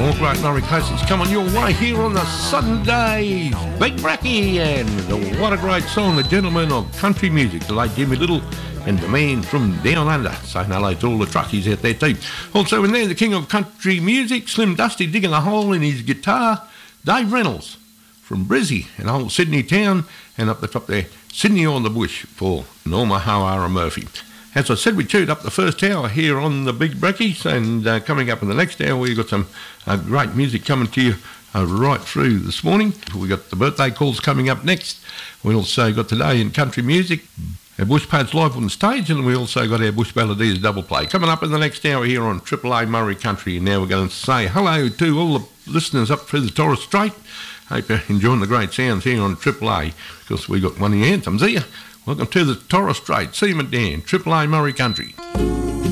More great Murray classics coming your way here on the Sunday. Big Bracky and what a great song, The Gentleman of Country Music, the late Jimmy Little and the man from Down Under. Saying hello to all the truckies out there too. Also in there, the king of country music, Slim Dusty digging a hole in his guitar, Dave Reynolds from Brizzy and old Sydney town, and up the top there, Sydney on the Bush for Norma Hawara Murphy. As I said, we chewed up the first hour here on the Big Brackies, and coming up in the next hour, we've got some great music coming to you right through this morning. We've got the birthday calls coming up next. We also got Today in Country Music, our Bush Pads live on the stage, and we also got our Bush Balladeers double play. Coming up in the next hour here on Triple A Murray Country, and now we're going to say hello to all the listeners up through the Torres Strait. Hope you're enjoying the great sounds here on Triple A, because we got one of the anthems here. Welcome to the Torres Strait, Seaman Dan, Triple A Murray Country.